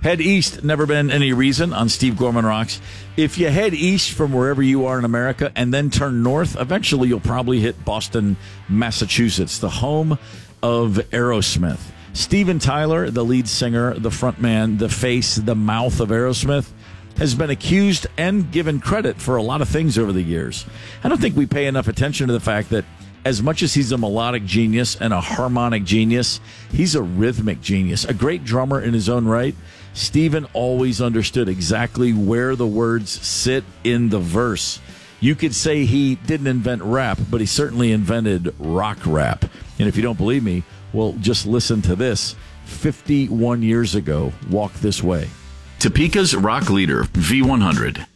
Head east, never been any reason on Steve Gorman Rocks. If you head east from wherever you are in America and then turn north, eventually you'll probably hit Boston, Massachusetts, the home of Aerosmith. Steven Tyler, the lead singer, the frontman, the face, the mouth of Aerosmith, has been accused and given credit for a lot of things over the years. I don't think we pay enough attention to the fact that as much as he's a melodic genius and a harmonic genius, he's a rhythmic genius, a great drummer in his own right. Steven always understood exactly where the words sit in the verse. You could say he didn't invent rap, but he certainly invented rock rap. And if you don't believe me, well, just listen to this. 51 years ago, Walk This Way. Topeka's rock leader, V100.